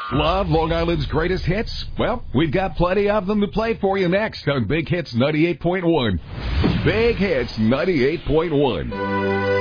Love Long Island's greatest hits? Well, we've got plenty of them to play for you next on Big Hits 98.1. Big Hits 98.1.